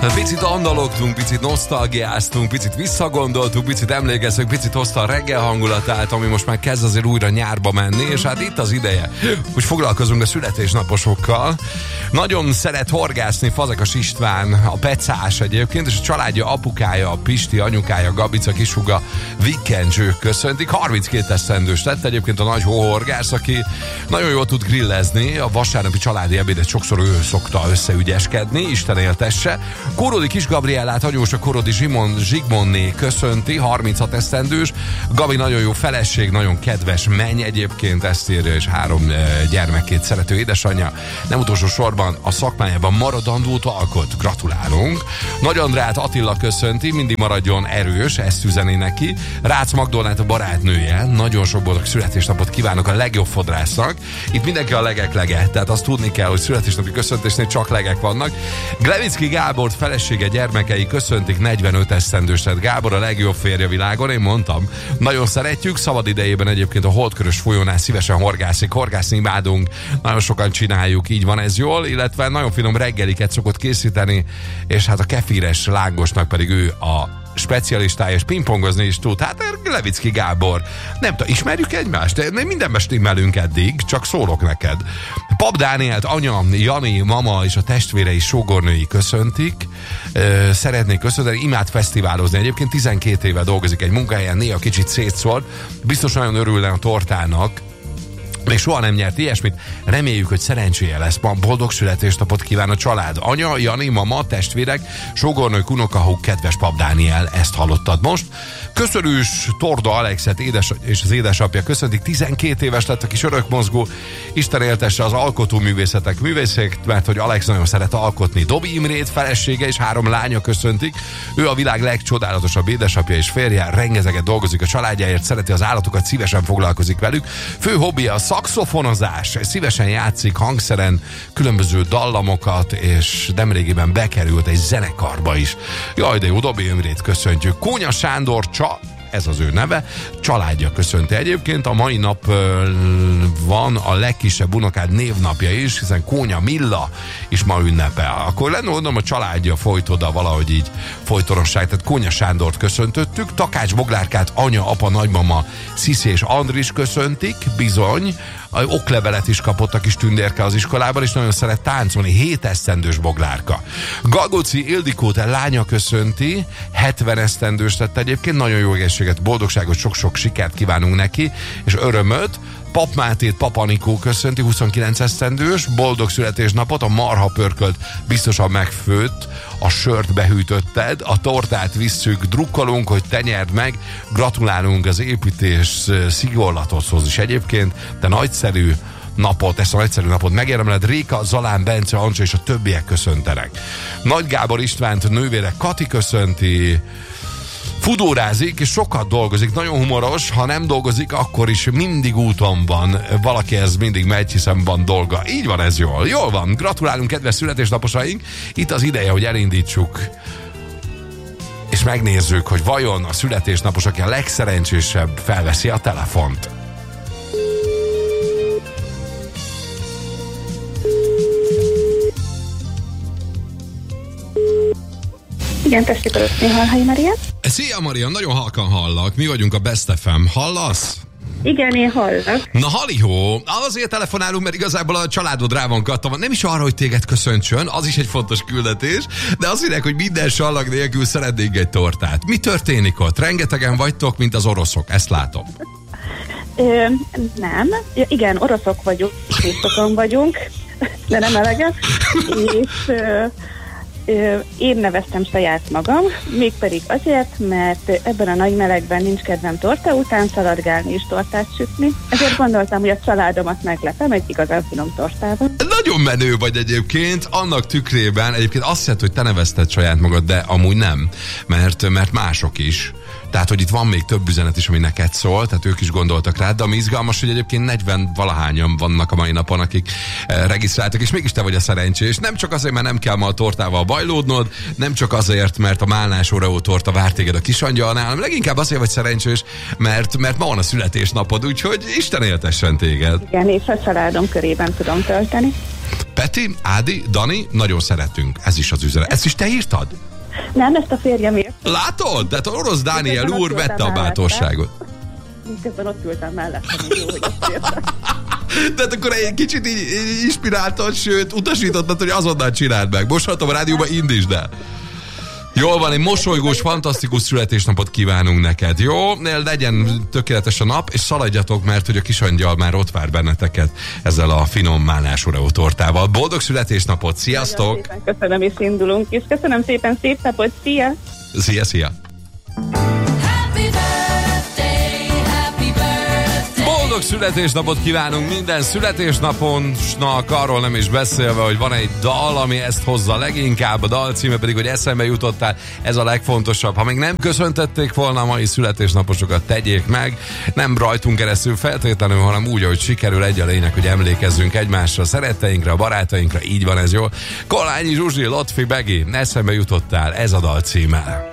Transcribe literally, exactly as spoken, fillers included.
Picit andalogtunk, picit nosztalgiáztunk, picit visszagondoltunk, picit emlékeztünk, picit hozta a reggel hangulatát, ami most már kezd azért újra nyárba menni, és hát itt az ideje, hogy foglalkozunk a születésnaposokkal. Nagyon szeret horgászni Fazekas István, a pecás egyébként, és a családja, apukája, a Pisti, anyukája, Gabica, kishuga, Vikencsők köszöntik. harminckét esztendős lett egyébként a nagy hóhorgász, aki nagyon jól tud grillezni, a vasárnapi családi ebédet sokszor ő szokta összeügyeskedni, Isten éltesse. Korodi Kis Gabriellát, anyósa Korodi Zsimon, Zsigmonné köszönti, harminchat esztendős. Gabi nagyon jó feleség, nagyon kedves menny egyébként, ezt írja, és három e, gyermekét szerető édesanyja. Nem utolsó sorban a szakmájában maradandót alkot. Gratulálunk. Nagy Andrát Attila köszönti, mindig maradjon erős, ezt üzeni neki. Rácz Magdolnát a barátnője, nagyon sok boldog születésnapot kívánok a legjobb fodrásznak. Itt mindenki a legek lege, tehát azt tudni kell, hogy születésnapi köszöntésnél csak legek vannak. Glevicki Gábor felesége, gyermekei köszöntik, negyvenöt esztendős lett Gábor, a legjobb férje világon, én mondtam. Nagyon szeretjük, szabad idejében egyébként a Holdkörös folyónál szívesen horgászik, horgászni imádunk, nagyon sokan csináljuk, így van ez jól, illetve nagyon finom reggeliket szokott készíteni, és hát a kefíres lángosnak pedig ő a specialistája, és pingpongozni is tud. Hát Levicki Gábor. Nem tudom, ismerjük egymást? Nem mindenben stimmelünk eddig, csak szólok neked. Pap Dánielt anya, Jani, mama és a testvérei, sógornői köszöntik. Szeretnék köszönteni, imád fesztiválozni. Egyébként tizenkét éve dolgozik egy munkahelyen, néha kicsit szétszólt. Biztos nagyon örülne a tortának. Még soha nem nyert ilyesmit. Reméljük, hogy szerencséje lesz ma. Boldog születésnapot kíván a család. Anya, Jani, mama, testvérek, sógornők, unokahúg, kedves Pap Dániel. Ezt hallottad most. Köszönős Torda Alexet édes, és az édesapja köszöntik. tizenkét éves lett a kis örökmozgó. Isten éltesse az alkotóművészetek művészét, mert hogy Alex nagyon szeret alkotni. Dobi Imrét felesége és három lánya köszöntik. Ő a világ legcsodálatosabb édesapja és férje. Rengeteget dolgozik a családjáért, szereti az állatokat, szívesen foglalkozik velük. Fő hobbija a szaxofonozás, szívesen játszik hangszeren különböző dallamokat, és nemrégiben bekerült egy zenekarba is. Jaj, de jó, Dobi Imrét köszöntjük. Kónya Sándor Csa, ez az ő neve, családja köszönti egyébként. A mai nap ö, van a legkisebb unokád névnapja is, hiszen Kónya Milla is ma ünnepel. Akkor lenne mondom, a családja folyt oda valahogy így folytonosság, tehát Kónya Sándort köszöntöttük, Takács Boglárkát anya, apa, nagymama, Sziszi és Andris köszöntik, bizony, oklevelet is kapott a kis tündérke az iskolában, és nagyon szeret táncolni, hét esztendős Boglárka. Galgóci Ildikót lánya köszönti, hetven esztendős lett egyébként, nagyon jó egészséget, boldogságot, sok-sok sikert kívánunk neki, és örömöt. Pap Mátét Pap Anikó köszönti, huszonkilenc esztendős, boldog születésnapot, a marha pörkölt biztosan megfőtt, a sört behűtötted, a tortát visszük, drukkolunk, hogy te nyerd meg, gratulálunk az építés szigorlatodhoz is egyébként, de nagyszerű napot, ezt a nagyszerű napot megérdemled. Réka, Zalán, Bence, Ancsa és a többiek köszöntenek. Nagy Gábor Istvánt nővére Kati köszönti, fudórázik, és sokat dolgozik, nagyon humoros, ha nem dolgozik, akkor is mindig úton van. Valaki ez mindig megy, hiszen van dolga. Így van ez jól. Jól van. Gratulálunk, kedves születésnaposaink. Itt az ideje, hogy elindítsuk és megnézzük, hogy vajon a születésnapos, aki a legszerencsésebb, felveszi a telefont. Igen, tessék örökni, Halhai Maria. Szia Maria, nagyon halkan hallak. Mi vagyunk a Best ef em. Hallasz? Igen, én hallak. Na halihó, azért telefonálunk, mert igazából a családod rá van kattava. Nem is arra, hogy téged köszöntsön, az is egy fontos küldetés, de azt mondják, hogy minden sallag nélkül szeretnénk egy tortát. Mi történik ott? Rengetegen vagytok, mint az oroszok, ezt látom. Ö, nem, ja, igen, oroszok vagyunk, és sokan vagyunk, de nem eleget, és... Ö, Én neveztem saját magam, mégpedig azért, mert ebben a nagy melegben nincs kedvem torta után szaladgálni és tortát sütni. Ezért gondoltam, hogy a családomat meglepem egy igazán finom tortával. Nagyon menő vagy egyébként, annak tükrében egyébként azt hiszed, hogy te nevezted saját magad, de amúgy nem, mert, mert mások is. Tehát, hogy itt van még több üzenet is, ami neked szól, tehát ők is gondoltak rád, de ami izgalmas, hogy egyébként negyven valahányan vannak a mai napon, akik eh, regisztráltak, és mégis te vagy a szerencsés. Nem csak azért, mert nem kell ma a tortával bajlódnod, nem csak azért, mert a málnás Oreo torta vár téged a kisangyalnál, hanem leginkább azért vagy szerencsés, mert, mert ma van a születésnapod, úgyhogy Isten éltessen téged. Igen, és a családom körében tudom tölteni. Peti, Ádi, Dani, nagyon szeretünk. Ez is az üzenet. Ezt is te írtad? Nem, ezt a férjem írt. Látod? Tehát Orosz Dániel úr vette a bátorságot. Miközben ott ültem mellettem, jó, hogy azt írtam. Tehát akkor egy kicsit így, így inspiráltad, sőt, utasítottad, hogy azonnal csináld meg. Most hatom a rádióba, indítsd el. Jól van, egy mosolygós, fantasztikus születésnapot kívánunk neked, jó? Legyen tökéletes a nap, és szaladjatok, mert hogy a kisangyal már ott vár benneteket ezzel a finom málnás Oreo tortával. Boldog születésnapot, sziasztok! Nagyon szépen köszönöm, és indulunk is. Köszönöm szépen, szép napot, szia! Szia, szia! Boldog születésnapot kívánunk minden születésnaposnak, arról nem is beszélve, hogy van egy dal, ami ezt hozza leginkább, a dal címe pedig, hogy eszembe jutottál, ez a legfontosabb. Ha még nem köszöntették volna a mai születésnaposokat, tegyék meg, nem rajtunk keresztül feltétlenül, hanem úgy, ahogy sikerül, egy a lényeg, hogy emlékezzünk egymásra, szeretteinkre, a barátainkra, így van ez jól. Kollányi Zsuzsi, Lotfi Begi, eszembe jutottál, ez a dal címe.